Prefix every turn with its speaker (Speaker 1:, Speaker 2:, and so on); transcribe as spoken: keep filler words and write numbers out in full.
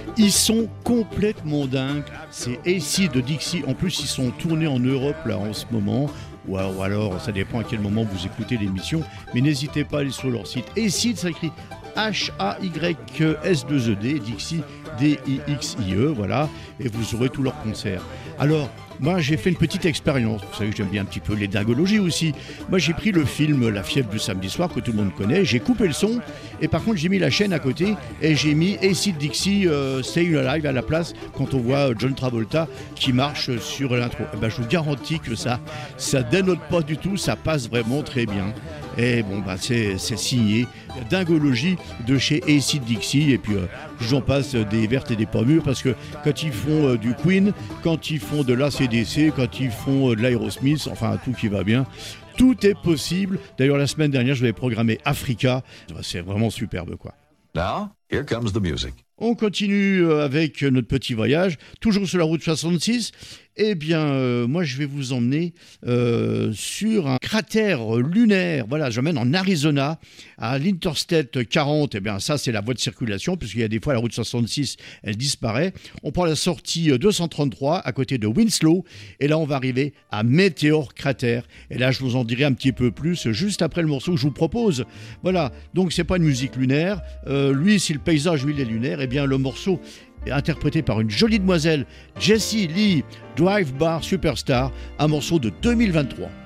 Speaker 1: Ils sont complètement dingues. C'est Acid Dixie. En plus, ils sont tournés en Europe là en ce moment. Ou alors, ça dépend à quel moment vous écoutez l'émission. Mais n'hésitez pas à aller sur leur site. Acid, ça écrit H A Y S deux E D, Dixie, D I X I E, voilà. Et vous aurez tous leurs concerts. Alors, moi, j'ai fait une petite expérience. Vous savez que j'aime bien un petit peu les dingologies aussi. Moi, j'ai pris le film La fièvre du samedi soir, que tout le monde connaît. J'ai coupé le son. Et par contre, j'ai mis la chaîne à côté. Et j'ai mis Acid Dixie euh, Staying Alive à la place quand on voit John Travolta qui marche sur l'intro. Et ben, je vous garantis que ça, ça dénote pas du tout. Ça passe vraiment très bien. Et bon, bah, c'est, c'est signé Dingologie de chez Acid Dixie. Et puis, euh, j'en passe des vertes et des pas mûres parce que quand ils font euh, du Queen, quand ils font de l'A C D C, quand ils font euh, de l'Aerosmith, enfin tout qui va bien, tout est possible. D'ailleurs, la semaine dernière, je vais programmer Africa. C'est vraiment superbe, quoi.
Speaker 2: Now, here comes the music.
Speaker 1: On continue avec notre petit voyage, toujours sur la route soixante-six. Eh bien, euh, moi, je vais vous emmener euh, sur un cratère lunaire. Voilà, j'emmène en Arizona, à l'Interstate quarante. Eh bien, ça, c'est la voie de circulation, puisqu'il y a des fois, la route soixante-six, elle disparaît. On prend la sortie deux cent trente-trois, à côté de Winslow. Et là, on va arriver à Meteor Crater. Et là, je vous en dirai un petit peu plus, juste après le morceau que je vous propose. Voilà, donc, c'est pas une musique lunaire. Euh, lui, si le paysage, lui, il est lunaire, eh bien, le morceau est interprété par une jolie demoiselle, Jessie Lee, Drive Bar Superstar, un morceau de deux mille vingt-trois.